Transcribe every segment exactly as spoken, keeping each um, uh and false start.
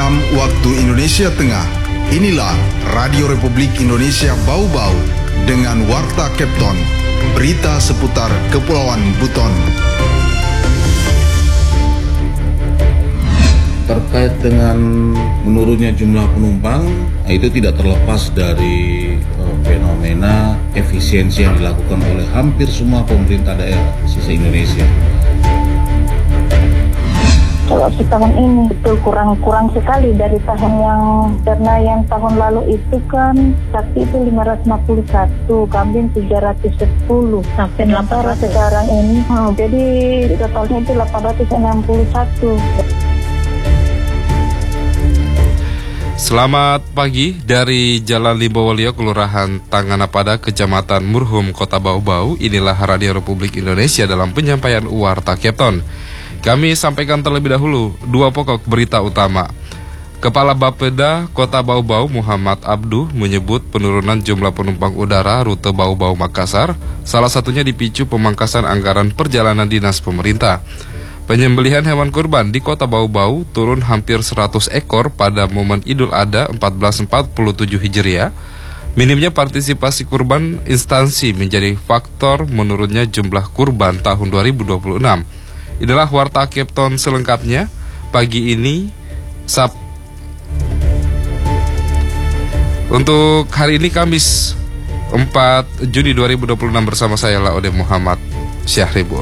Malam waktu Indonesia Tengah. Inilah Radio Republik Indonesia Bau-Bau dengan Warta Kepton, berita seputar Kepulauan Buton. Terkait dengan menurunnya jumlah penumpang, itu tidak terlepas dari uh, fenomena efisiensi yang dilakukan oleh hampir semua pemerintah daerah sisa Indonesia. Kalau di tahun ini itu kurang-kurang sekali dari tahun yang, karena yang tahun lalu itu kan sapi itu lima ratus lima puluh satu, kambing tiga ratus sepuluh, sampai delapan ratus sekarang ini, hmm, jadi totalnya itu delapan ratus enam puluh satu. Selamat pagi dari Jalan Limbowolio, Kelurahan Tanganapada, Kecamatan Murhum, Kota Bau-Bau. Inilah Radio Republik Indonesia dalam penyampaian Warta Kepton. Kami sampaikan terlebih dahulu dua pokok berita utama. Kepala Bapeda Kota Bau-Bau Muhammad Abdu menyebut penurunan jumlah penumpang udara rute Bau-Bau Makassar salah satunya dipicu pemangkasan anggaran perjalanan dinas pemerintah. Penyembelihan hewan kurban di Kota Bau-Bau turun hampir seratus ekor pada momen Idul Adha seribu empat ratus empat puluh tujuh Hijriah. Minimnya partisipasi kurban instansi menjadi faktor menurunnya jumlah kurban tahun dua ribu dua puluh enam. Inilah Warta Kepton selengkapnya pagi ini Sab Untuk hari ini Kamis empat Juni dua ribu dua puluh enam bersama saya Laode Muhammad Syahribul.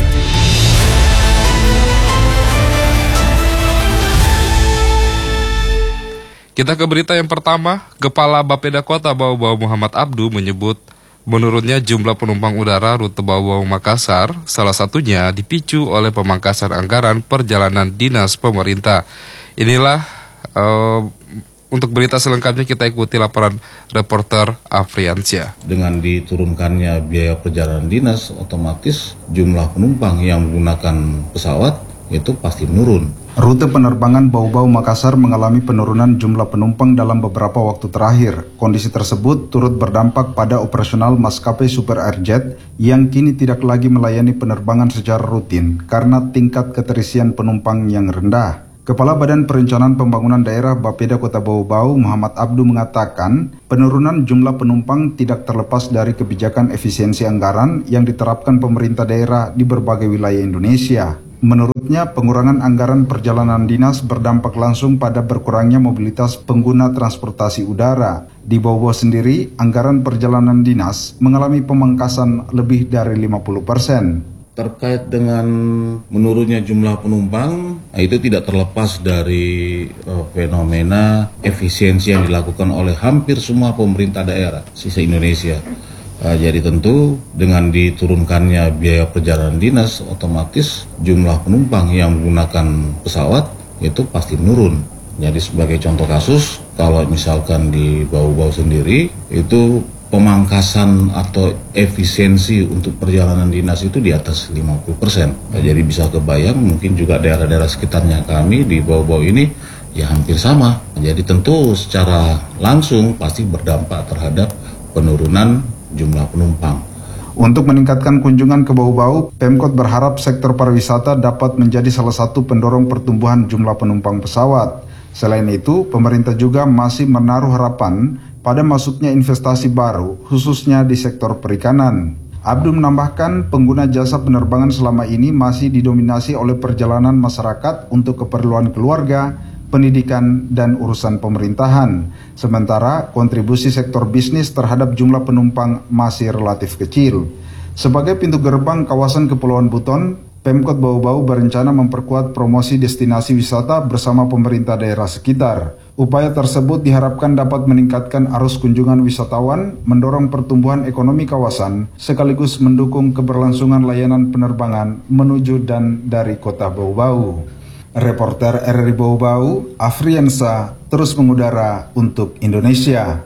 Kita ke berita yang pertama. Kepala Bapeda Kota Bau-Bau Muhammad Abdu menyebut menurunnya jumlah penumpang udara rute Bau-Bau Makassar salah satunya dipicu oleh pemangkasan anggaran perjalanan dinas pemerintah. Inilah uh, untuk berita selengkapnya kita ikuti laporan reporter Afriansyah. Dengan diturunkannya biaya perjalanan dinas, otomatis jumlah penumpang yang menggunakan pesawat itu pasti menurun. Rute penerbangan Bau-Bau Makassar mengalami penurunan jumlah penumpang dalam beberapa waktu terakhir. Kondisi tersebut turut berdampak pada operasional maskapai Super Airjet yang kini tidak lagi melayani penerbangan secara rutin karena tingkat keterisian penumpang yang rendah. Kepala Badan Perencanaan Pembangunan Daerah Bapeda Kota Bau-Bau Muhammad Abdu mengatakan penurunan jumlah penumpang tidak terlepas dari kebijakan efisiensi anggaran yang diterapkan pemerintah daerah di berbagai wilayah Indonesia. Menurutnya, pengurangan anggaran perjalanan dinas berdampak langsung pada berkurangnya mobilitas pengguna transportasi udara. Di Bau-Bau sendiri, anggaran perjalanan dinas mengalami pemangkasan lebih dari lima puluh persen. Terkait dengan menurunnya jumlah penumpang, itu tidak terlepas dari uh, fenomena efisiensi yang dilakukan oleh hampir semua pemerintah daerah sisa Indonesia. Uh, jadi tentu dengan diturunkannya biaya perjalanan dinas, otomatis jumlah penumpang yang menggunakan pesawat itu pasti menurun. Jadi sebagai contoh kasus, kalau misalkan di Bau-Bau sendiri itu pemangkasan atau efisiensi untuk perjalanan dinas itu di atas lima puluh persen. Nah, jadi bisa kebayang mungkin juga daerah-daerah sekitarnya kami di Bau-Bau ini ya hampir sama. Jadi tentu secara langsung pasti berdampak terhadap penurunan jumlah penumpang. Untuk meningkatkan kunjungan ke Bau-Bau, Pemkot berharap sektor pariwisata dapat menjadi salah satu pendorong pertumbuhan jumlah penumpang pesawat. Selain itu, pemerintah juga masih menaruh harapan pada masuknya investasi baru, khususnya di sektor perikanan. Abdu menambahkan, pengguna jasa penerbangan selama ini masih didominasi oleh perjalanan masyarakat untuk keperluan keluarga, pendidikan, dan urusan pemerintahan. Sementara kontribusi sektor bisnis terhadap jumlah penumpang masih relatif kecil. Sebagai pintu gerbang kawasan Kepulauan Buton, Pemkot Bau-Bau berencana memperkuat promosi destinasi wisata bersama pemerintah daerah sekitar. Upaya tersebut diharapkan dapat meningkatkan arus kunjungan wisatawan, mendorong pertumbuhan ekonomi kawasan, sekaligus mendukung keberlangsungan layanan penerbangan menuju dan dari kota Bau-Bau. Reporter R R I Bau-Bau, Afriansa, terus mengudara untuk Indonesia.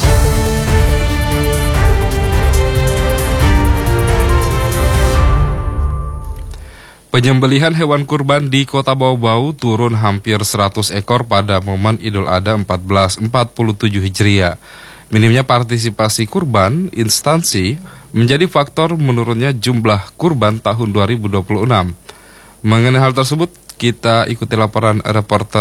Penyembelihan hewan kurban di Kota Bau-Bau turun hampir seratus ekor pada momen Idul Adha seribu empat ratus empat puluh tujuh Hijriah. Minimnya partisipasi kurban instansi menjadi faktor menurunnya jumlah kurban tahun dua ribu dua puluh enam. Mengenai hal tersebut, kita ikuti laporan reporter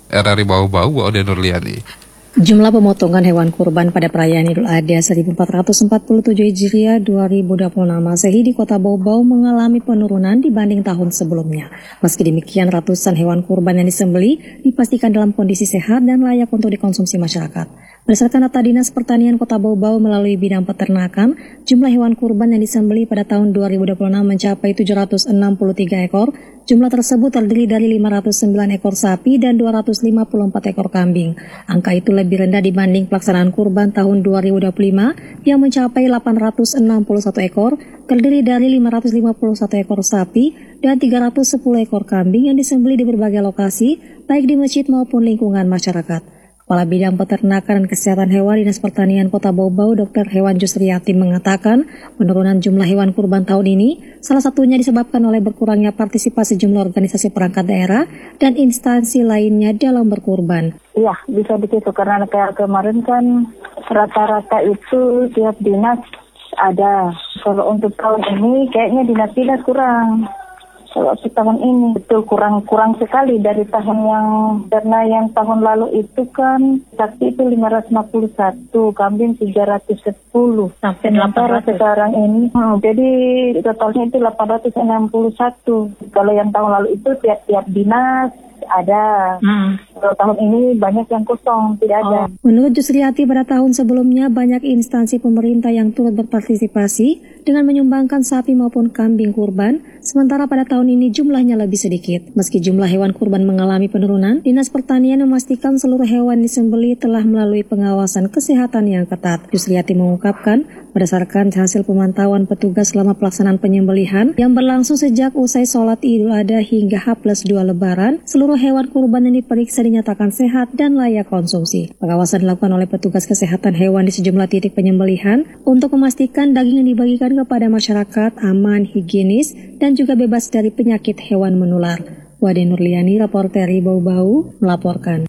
R R I Bau-Bau, Ode Nurliani. Jumlah pemotongan hewan kurban pada perayaan Idul Adha seribu empat ratus empat puluh tujuh Hijriah dua ribu dua puluh enam Masehi di Kota Bau-Bau mengalami penurunan dibanding tahun sebelumnya. Meski demikian, ratusan hewan kurban yang disembelih dipastikan dalam kondisi sehat dan layak untuk dikonsumsi masyarakat. Berdasarkan data Dinas Pertanian Kota Bau-Bau melalui bidang peternakan, jumlah hewan kurban yang disembelih pada tahun dua ribu dua puluh enam mencapai tujuh ratus enam puluh tiga ekor. Jumlah tersebut terdiri dari lima ratus sembilan ekor sapi dan dua ratus lima puluh empat ekor kambing. Angka itu lebih rendah dibanding pelaksanaan kurban tahun dua ribu dua puluh lima yang mencapai delapan ratus enam puluh satu ekor, terdiri dari lima ratus lima puluh satu ekor sapi dan tiga ratus sepuluh ekor kambing yang disembelih di berbagai lokasi, baik di masjid maupun lingkungan masyarakat. Kepala Bidang Peternakan dan Kesehatan Hewan Dinas Pertanian Kota Bau-Bau, Dokter Hewan Jusriati mengatakan, penurunan jumlah hewan kurban tahun ini salah satunya disebabkan oleh berkurangnya partisipasi jumlah organisasi perangkat daerah dan instansi lainnya dalam berkurban. Iya, bisa begitu karena kayak kemarin kan rata-rata itu tiap dinas ada. Kalau untuk tahun ini kayaknya dinas-dinas kurang. Kalau tahun ini betul kurang kurang sekali dari tahun yang karena yang tahun lalu itu kan sapi itu lima ratus lima puluh satu, kambing tiga ratus sepuluh sampai sementara sekarang ini hmm, jadi totalnya itu delapan ratus enam puluh satu. Kalau yang tahun lalu itu tiap-tiap dinas ada. Hmm. Kalau tahun ini banyak yang kosong, tidak ada. Oh. Menurut Jusriati, pada tahun sebelumnya banyak instansi pemerintah yang turut berpartisipasi dengan menyumbangkan sapi maupun kambing kurban, sementara pada tahun ini jumlahnya lebih sedikit. Meski jumlah hewan kurban mengalami penurunan, Dinas Pertanian memastikan seluruh hewan disembelih telah melalui pengawasan kesehatan yang ketat. Jusriati mengungkapkan, berdasarkan hasil pemantauan petugas selama pelaksanaan penyembelihan yang berlangsung sejak usai sholat Idul Adha hingga H plus dua Lebaran, seluruh hewan kurban yang diperiksa dinyatakan sehat dan layak konsumsi. Pengawasan dilakukan oleh petugas kesehatan hewan di sejumlah titik penyembelihan untuk memastikan daging yang dibagikan kepada masyarakat aman, higienis, dan juga bebas dari penyakit hewan menular. Wade Nurliani, reporter R R I Bau-Bau, melaporkan.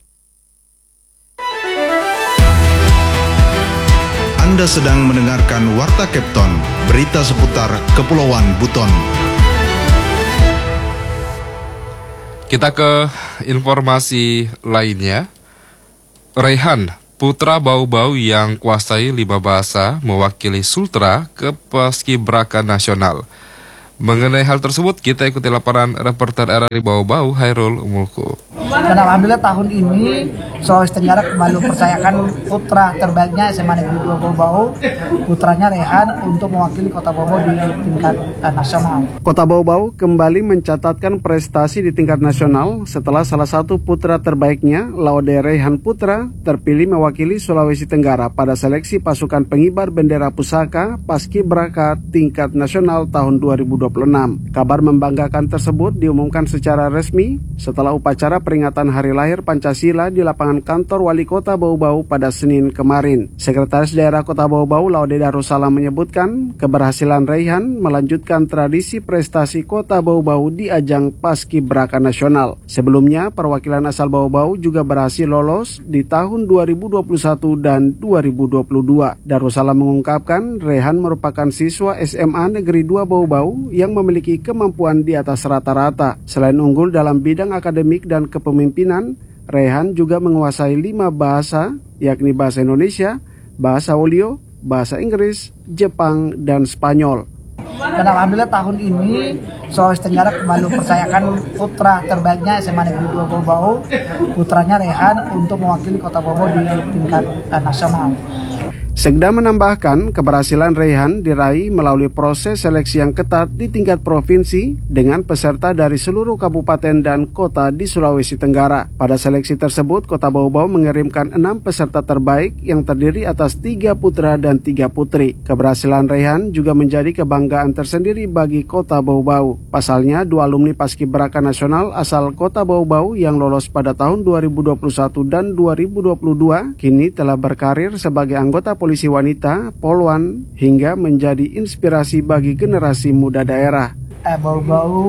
Anda sedang mendengarkan Warta Kepton, berita seputar Kepulauan Buton. Kita ke informasi lainnya. Rehan, putra Bau-Bau yang kuasai lima bahasa, mewakili Sultra ke Paskibraka Nasional. Mengenai hal tersebut, kita ikuti laporan reporter R R I Bau-Bau, Hairul Umulku. Dan alhamdulillah tahun ini Sulawesi Tenggara kembali mempercayakan putra terbaiknya S M A Negeri dua Bau-Bau, putranya Rehan, untuk mewakili Kota Bau-Bau di tingkat uh, nasional. Kota Bau-Bau kembali mencatatkan prestasi di tingkat nasional setelah salah satu putra terbaiknya, Laude Rehan Putra, terpilih mewakili Sulawesi Tenggara pada seleksi pasukan pengibar bendera pusaka Paskibraka tingkat nasional tahun dua ribu dua puluh enam. Kabar membanggakan tersebut diumumkan secara resmi setelah upacara peringatan Hari Lahir Pancasila di lapangan kantor Wali Kota Bau-Bau pada Senin kemarin. Sekretaris Daerah Kota Bau-Bau, Laude Darussalam, menyebutkan keberhasilan Rehan melanjutkan tradisi prestasi Kota Bau-Bau di ajang Paskibraka Nasional. Sebelumnya, perwakilan asal Bau-Bau juga berhasil lolos di tahun dua ribu dua puluh satu dan dua ribu dua puluh dua. Darussalam mengungkapkan Rehan merupakan siswa S M A Negeri dua Bau-Bau yang memiliki kemampuan di atas rata-rata. Selain unggul dalam bidang akademik dan kepemimpinan, Rehan juga menguasai lima bahasa, yakni bahasa Indonesia, bahasa Wolio, bahasa Inggris, Jepang, dan Spanyol. Dan alhamdulillah tahun ini Sulawesi Tenggara kembali mempercayakan putra terbaiknya S M A Negeri dua Bau-Bau, putranya Rehan, untuk mewakili Kota Bau-Bau di tingkat uh, nasional. Sekda menambahkan keberhasilan Rehan diraih melalui proses seleksi yang ketat di tingkat provinsi dengan peserta dari seluruh kabupaten dan kota di Sulawesi Tenggara. Pada seleksi tersebut, Kota Bau-Bau mengirimkan enam peserta terbaik yang terdiri atas tiga putra dan tiga putri. Keberhasilan Rehan juga menjadi kebanggaan tersendiri bagi Kota Bau-Bau. Pasalnya, dua alumni Paskibraka Nasional asal Kota Bau-Bau yang lolos pada tahun dua ribu dua puluh satu dan dua ribu dua puluh dua kini telah berkarir sebagai anggota polisi polisi wanita, polwan, hingga menjadi inspirasi bagi generasi muda daerah. Eh, Bau-Bau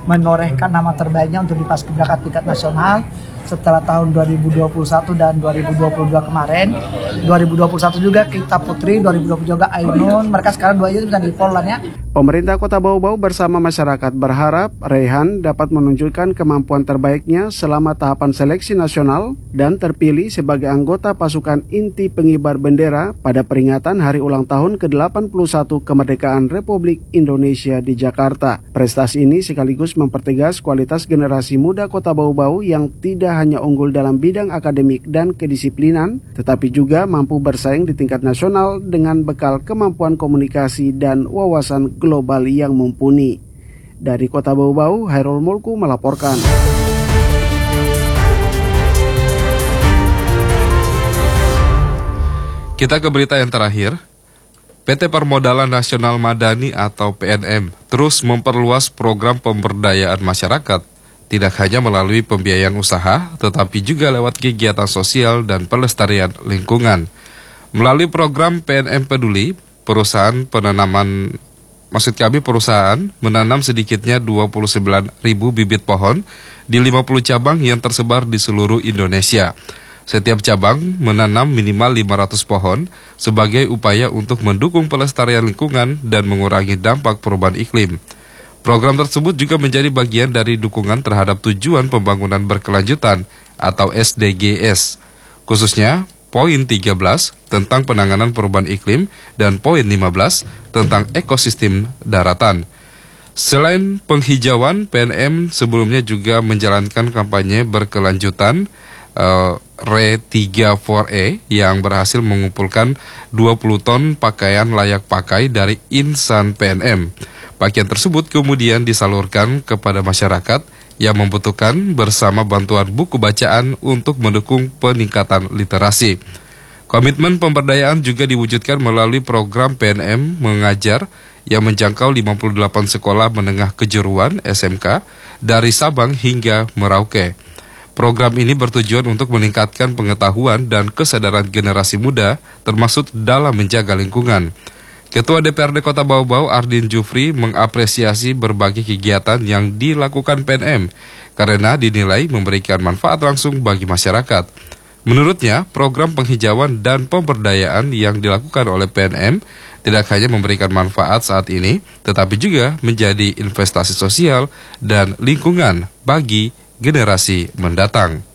menorehkan nama terbaiknya untuk di Paskibraka tingkat nasional setelah tahun dua ribu dua puluh satu dan dua ribu dua puluh dua kemarin. dua ribu dua puluh satu juga kita Putri, dua ribu dua puluh juga Ainun. Mereka sekarang dua itu bisa di Polan ya. Pemerintah Kota Bau Bau bersama masyarakat berharap Raihan dapat menunjukkan kemampuan terbaiknya selama tahapan seleksi nasional dan terpilih sebagai anggota pasukan inti pengibar bendera pada peringatan hari ulang tahun ke delapan puluh satu kemerdekaan Republik Indonesia di Jakarta. Prestasi ini sekaligus mempertegas kualitas generasi muda Kota Bau Bau yang tidak hanya unggul dalam bidang akademik dan kedisiplinan, tetapi juga mampu bersaing di tingkat nasional dengan bekal kemampuan komunikasi dan wawasan global yang mumpuni. Dari Kota Bau Bau, Hairul Mulku melaporkan. Kita ke berita yang terakhir. P T Permodalan Nasional Madani atau P N M terus memperluas program pemberdayaan masyarakat, tidak hanya melalui pembiayaan usaha, tetapi juga lewat kegiatan sosial dan pelestarian lingkungan. Melalui program P N M Peduli, perusahaan penanaman Maksud kami perusahaan menanam sedikitnya dua puluh sembilan ribu bibit pohon di lima puluh cabang yang tersebar di seluruh Indonesia. Setiap cabang menanam minimal lima ratus pohon sebagai upaya untuk mendukung pelestarian lingkungan dan mengurangi dampak perubahan iklim. Program tersebut juga menjadi bagian dari dukungan terhadap tujuan pembangunan berkelanjutan atau S D G S, khususnya poin tiga belas tentang penanganan perubahan iklim dan poin lima belas tentang ekosistem daratan. Selain penghijauan, P N M sebelumnya juga menjalankan kampanye berkelanjutan uh, R E tiga empat E yang berhasil mengumpulkan dua puluh ton pakaian layak pakai dari insan P N M. Pakaian tersebut kemudian disalurkan kepada masyarakat yang membutuhkan bersama bantuan buku bacaan untuk mendukung peningkatan literasi. Komitmen pemberdayaan juga diwujudkan melalui program P N M Mengajar yang menjangkau lima puluh delapan sekolah menengah kejuruan S M K dari Sabang hingga Merauke. Program ini bertujuan untuk meningkatkan pengetahuan dan kesadaran generasi muda termasuk dalam menjaga lingkungan. Ketua D P R D Kota Bau Bau Ardin Jufri mengapresiasi berbagai kegiatan yang dilakukan P N M karena dinilai memberikan manfaat langsung bagi masyarakat. Menurutnya, program penghijauan dan pemberdayaan yang dilakukan oleh P N M tidak hanya memberikan manfaat saat ini, tetapi juga menjadi investasi sosial dan lingkungan bagi generasi mendatang.